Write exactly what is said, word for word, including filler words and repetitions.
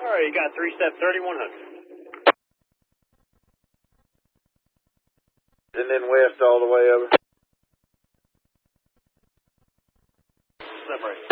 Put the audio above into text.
All right, you got three step thirty-one hundred. And then west all the way over. Separate.